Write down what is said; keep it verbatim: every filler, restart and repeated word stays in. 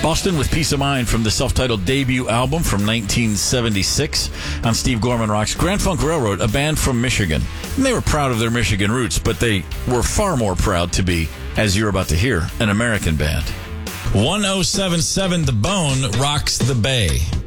Boston with Peace of Mind from the self-titled debut album from nineteen seventy-six on Steve Gorman Rocks. Grand Funk Railroad, a band from Michigan. And they were proud of their Michigan roots, but they were far more proud to be, as you're about to hear, an American band. one oh seven point seven The Bone rocks the Bay.